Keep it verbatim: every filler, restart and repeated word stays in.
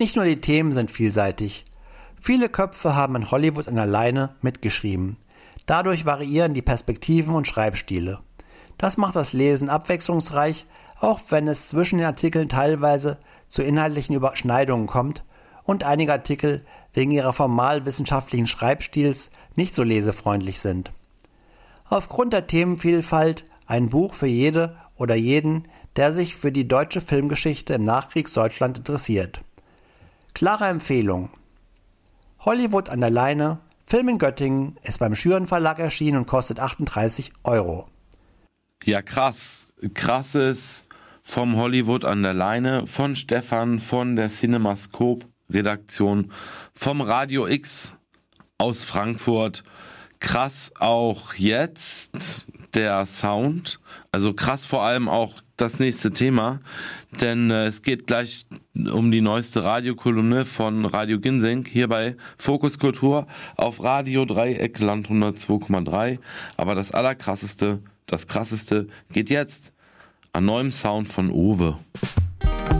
Nicht nur die Themen sind vielseitig. Viele Köpfe haben in Hollywood an der Leine mitgeschrieben. Dadurch variieren die Perspektiven und Schreibstile. Das macht das Lesen abwechslungsreich, auch wenn es zwischen den Artikeln teilweise zu inhaltlichen Überschneidungen kommt und einige Artikel wegen ihrer formalwissenschaftlichen Schreibstils nicht so lesefreundlich sind. Aufgrund der Themenvielfalt ein Buch für jede oder jeden, der sich für die deutsche Filmgeschichte im Nachkriegsdeutschland interessiert. Klare Empfehlung. Hollywood an der Leine, Film in Göttingen, ist beim Schüren Verlag erschienen und kostet achtunddreißig Euro. Ja, krass. Krasses vom Hollywood an der Leine, von Stefan, von der CinemaScope-Redaktion, vom Radio X aus Frankfurt. Krass auch jetzt der Sound, also krass vor allem auch das nächste Thema, denn äh, es geht gleich um die neueste Radiokolumne von Radio Ginseng hier bei Fokus Kultur auf Radio Dreieckland hundertzwei Komma drei, aber das allerkrasseste, das krasseste geht jetzt an neuem Sound von Owe.